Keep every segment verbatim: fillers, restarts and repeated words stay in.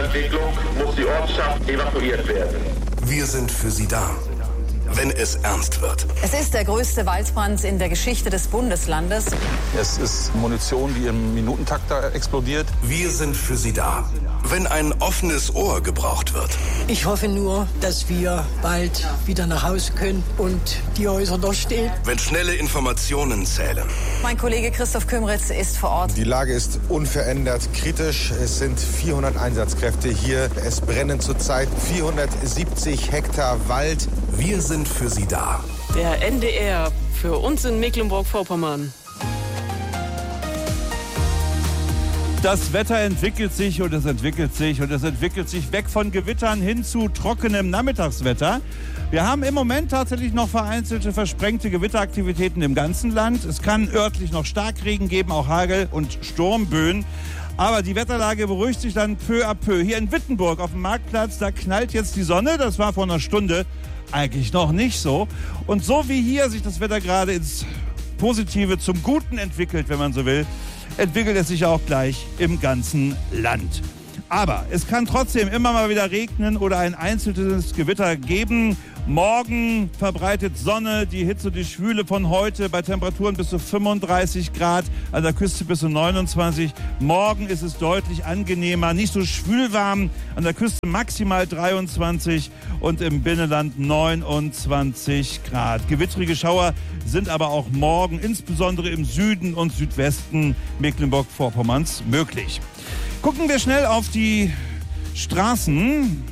Entwicklung muss die Ortschaft evakuiert werden. Wir sind für Sie da, wenn es ernst wird. Es ist der größte Waldbrand in der Geschichte des Bundeslandes. Es ist Munition, die im Minutentakt da explodiert. Wir sind für Sie da, wenn ein offenes Ohr gebraucht wird. Ich hoffe nur, dass wir bald wieder nach Hause können und die Häuser noch stehen. Wenn schnelle Informationen zählen. Mein Kollege Christoph Kümritz ist vor Ort. Die Lage ist unverändert kritisch. Es sind vierhundert Einsatzkräfte hier. Es brennen zurzeit vierhundertsiebzig Hektar Wald. Wir sind für Sie da. Der N D R für uns in Mecklenburg-Vorpommern. Das Wetter entwickelt sich und es entwickelt sich und es entwickelt sich weg von Gewittern hin zu trockenem Nachmittagswetter. Wir haben im Moment tatsächlich noch vereinzelte versprengte Gewitteraktivitäten im ganzen Land. Es kann örtlich noch Starkregen geben, auch Hagel und Sturmböen. Aber die Wetterlage beruhigt sich dann peu à peu. Hier in Wittenburg auf dem Marktplatz, da knallt jetzt die Sonne. Das war vor einer Stunde eigentlich noch nicht so. Und so wie hier sich das Wetter gerade ins Positive zum Guten entwickelt, wenn man so will, entwickelt es sich auch gleich im ganzen Land. Aber es kann trotzdem immer mal wieder regnen oder ein einzelnes Gewitter geben. Morgen verbreitet Sonne, die Hitze und die Schwüle von heute bei Temperaturen bis zu fünfunddreißig Grad, an der Küste bis zu neunundzwanzig. Morgen ist es deutlich angenehmer, nicht so schwülwarm, an der Küste maximal dreiundzwanzig und im Binnenland neunundzwanzig Grad. Gewittrige Schauer sind aber auch morgen, insbesondere im Süden und Südwesten Mecklenburg-Vorpommerns, möglich. Gucken wir schnell auf die Straßen.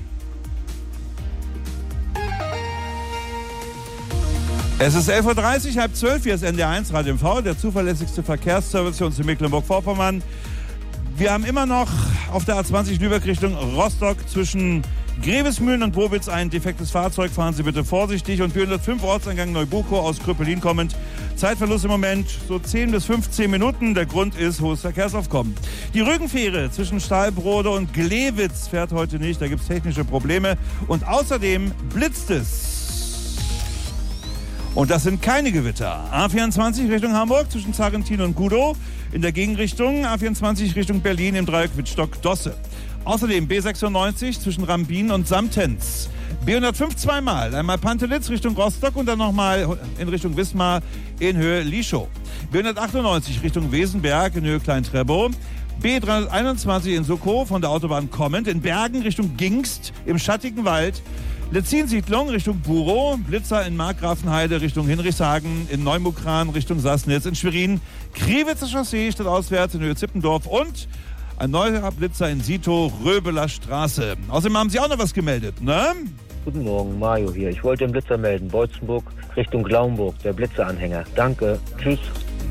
Es ist elf Uhr dreißig, halb zwölf, hier ist N D R eins Radio M V, der zuverlässigste Verkehrsservice für uns in Mecklenburg-Vorpommern. Wir haben immer noch auf der A zwanzig Lübeck Richtung Rostock zwischen Grevesmühlen und Bobitz ein defektes Fahrzeug. Fahren Sie bitte vorsichtig. Und B hundertfünf Ortseingang Neubuchow aus Kröpelin kommend. Zeitverlust im Moment so zehn bis fünfzehn Minuten. Der Grund ist hohes Verkehrsaufkommen. Die Rügenfähre zwischen Stahlbrode und Glewitz fährt heute nicht. Da gibt es technische Probleme. Und außerdem blitzt es. Und das sind keine Gewitter. A vierundzwanzig Richtung Hamburg zwischen Zarentin und Gudow. In der Gegenrichtung A vierundzwanzig Richtung Berlin im Dreieck Wittstock-Dosse. Außerdem B sechsundneunzig zwischen Rambin und Samtens. B hundertfünf zweimal. Einmal Pantelitz Richtung Rostock und dann nochmal in Richtung Wismar in Höhe Lischow. B hundertachtundneunzig Richtung Wesenberg in Höhe Klein-Trebow. B dreihunderteinundzwanzig in Sokow von der Autobahn kommend. In Bergen Richtung Gingst im schattigen Wald. Letzin-Siedlung Richtung Burow, Blitzer in Markgrafenheide Richtung Hinrichshagen, in Neumukran Richtung Sassnitz, in Schwerin, Kriwitzer Chaussee stadtauswärts in Höhe Zippendorf und ein neuer Blitzer in Sito, Röbeler Straße. Außerdem haben Sie auch noch was gemeldet, ne? Guten Morgen, Mario hier. Ich wollte den Blitzer melden, Beutzenburg Richtung Glaumburg, der Blitzeranhänger. Danke, tschüss.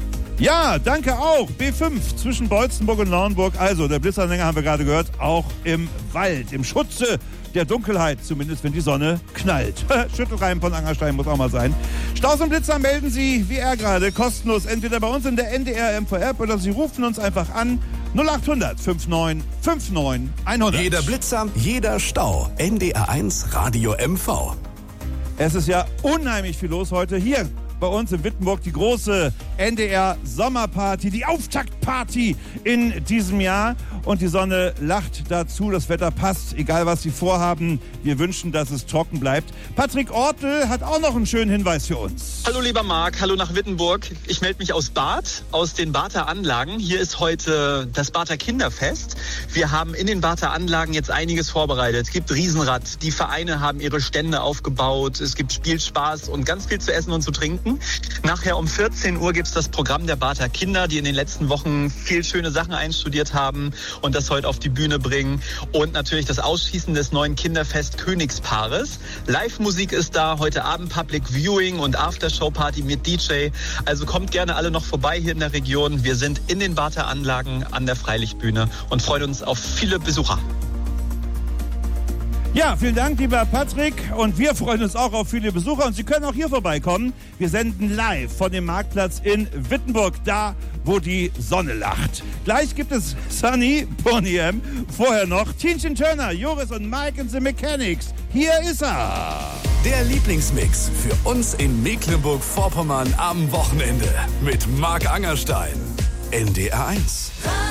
Ja, danke auch. B fünf zwischen Beutzenburg und Lauenburg. Also, der Blitzanhänger haben wir gerade gehört, auch im Wald, im Schutze der Dunkelheit, zumindest wenn die Sonne knallt. Schüttelreim von Angerstein muss auch mal sein. Staus und Blitzer melden Sie, wie er gerade, kostenlos, entweder bei uns in der N D R M V-App oder Sie rufen uns einfach an null achthundert neunundfünfzig neunundfünfzig hundert. Jeder Blitzer, jeder Stau. N D R eins Radio M V. Es ist ja unheimlich viel los heute hier. Bei uns in Wittenburg die große N D R-Sommerparty, die Auftaktparty in diesem Jahr. Und die Sonne lacht dazu, das Wetter passt, egal was Sie vorhaben. Wir wünschen, dass es trocken bleibt. Patrick Ortel hat auch noch einen schönen Hinweis für uns. Hallo lieber Marc, hallo nach Wittenburg. Ich melde mich aus Barth, aus den Barther Anlagen. Hier ist heute das Barther Kinderfest. Wir haben in den Barther Anlagen jetzt einiges vorbereitet. Es gibt Riesenrad, die Vereine haben ihre Stände aufgebaut. Es gibt Spielspaß und ganz viel zu essen und zu trinken. Nachher um vierzehn Uhr gibt es das Programm der Barther Kinder, die in den letzten Wochen viel schöne Sachen einstudiert haben und das heute auf die Bühne bringen. Und natürlich das Ausschießen des neuen Kinderfest Königspaares. Live-Musik ist da, heute Abend Public Viewing und Aftershow-Party mit D J. Also kommt gerne alle noch vorbei hier in der Region. Wir sind in den Barther Anlagen an der Freilichtbühne und freuen uns auf viele Besucher. Ja, vielen Dank, lieber Patrick. Und wir freuen uns auch auf viele Besucher. Und Sie können auch hier vorbeikommen. Wir senden live von dem Marktplatz in Wittenburg, da, wo die Sonne lacht. Gleich gibt es Sunny, Boney M. Vorher noch Tintin Turner, Joris und Mike and the Mechanics. Hier ist er. Der Lieblingsmix für uns in Mecklenburg-Vorpommern am Wochenende mit Marc Angerstein. N D R eins.